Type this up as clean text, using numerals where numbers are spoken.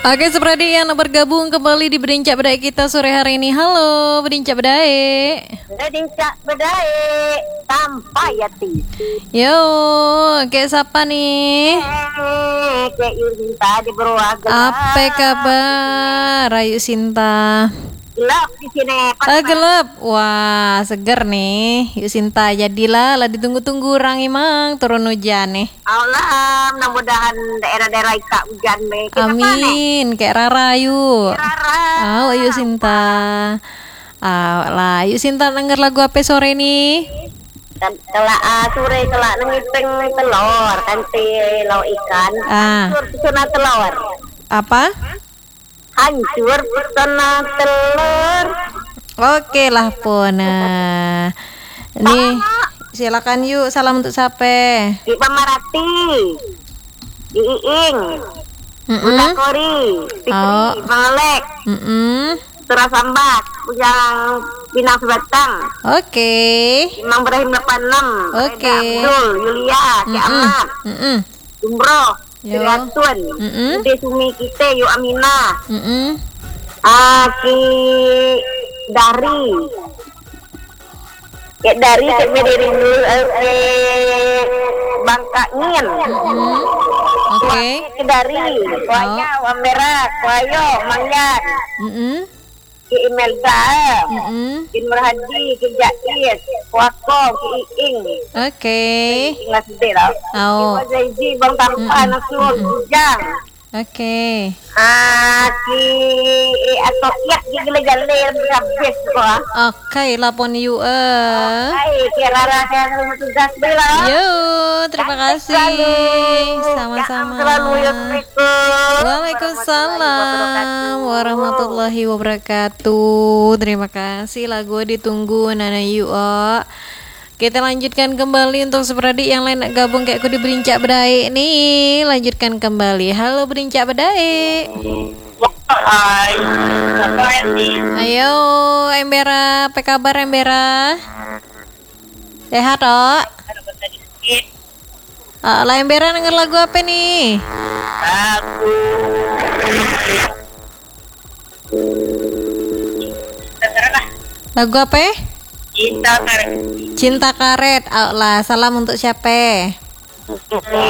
Oke, seperti yang bergabung kembali di Berincak Bedai kita sore hari ini. Halo, Berincak Bedai. Berincak Bedai tanpa Yati. Yo, kayak siapa nih? Kayak Yusinta di Beruah. Apa kabar, Ayu Sinta? Gelap di sini. Gelap. Wah, seger nih. Yuk Sinta, jadilah lah ditunggu-tunggu orang emang turun hujan nih. Allah, mudah-mudahan daerah-daerah ika hujan nih. Amin, kayak Rara yuk. Rara. Oh, yuk Sinta. Lah, yuk Sinta denger lagu apa sore nih? Telak sore telak ngipeng telur kanti lau ikan. Hancur pesona telur. Apa? Hancur pesona telur. Oke lah pun. Nih, silakan yuk. Salam untuk siapa? Di Pamarati. Di Iing. Bunda Kori. Fikri. Malek. Surah Sambat, Ujang Pinang Sebatang. Oke. Imam Ibrahim 86. Oke. Abdul, Yulia, Ki Ahmad. Jumroh, Triatun. Ude Sumi kita, Yu Aminah. Ki Dari. Kayak dari Cek Mederi dulu Bangka Ngin. Oke. Ki Dari, Kuaya, Wambera, Kuayo, Mangyan. Ki Imelda, Ki Nurhadi, Ki Jais, Wako, Ki Iing. Oke. Ingat sedih lah. Oh. Ki Zaiji, Bang Tampan, Nasul, Ujang. Oke. Ki Atokiak, Ki Gile-gale, habis kok. Oke, lapon yuk. Hai, Ki Rara, saya selalu tugas bela. Yo, terima kasih. Sama-sama. Selalu ya, Waalaikumsalam warahmatullahi wabarakatuh. Terima kasih, lagu ditunggu Nana yuk. Kita lanjutkan kembali untuk seperadik yang lain nak gabung kayak aku di Berincak Bedai nih. Lanjutkan kembali. Halo Berincak Bedai. Hai. Ayo Embera, apa kabar Embera? Sehat toh? Lah Embera denger lagu apa nih? Lagu apa? Cinta Karet. Cinta Karet. Lah, salam untuk siapa?